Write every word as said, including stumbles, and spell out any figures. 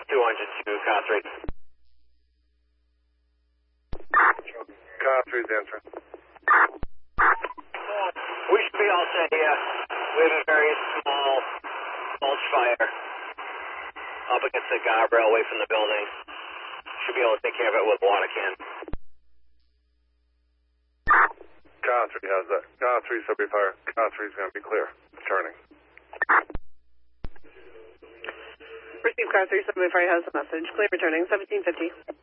two hundred to car three. Car three's answering. We should be all set here. We have a very small mulch fire up against the guardrail away from the building. Should be able to take care of it with a water can. Car three has that. Car three subway fire. Car three's going to be clear. Turning. Receive car three subway fire has a message. Clear returning seventeen fifty.